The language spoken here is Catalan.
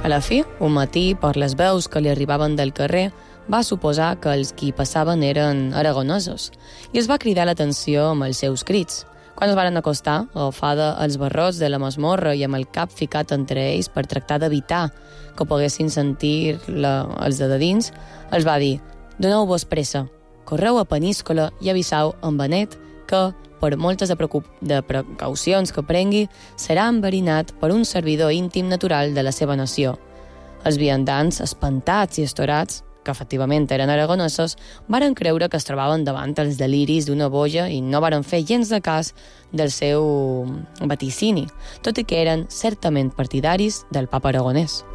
A la fi, un matí, per les veus que li arribaven del carrer, va suposar que els qui passaven eren aragonesos i es va cridar l'atenció amb els seus crits. Quan es van acostar, agafada els barrots de la masmorra i amb el cap ficat entre ells per tractar d'evitar que poguessin sentir els de dins, els va dir: «Doneu-vos pressa, correu a Peníscola i avisau en Benet que, per moltes de precaucions que prengui, serà enverinat per un servidor íntim natural de la seva nació». Els viandants, espantats i estorats, que efectivament eren aragonesos, varen creure que es trobaven davant els deliris d'una boja i no varen fer gens de cas del seu vaticini, tot i que eren certament partidaris del papa aragonès.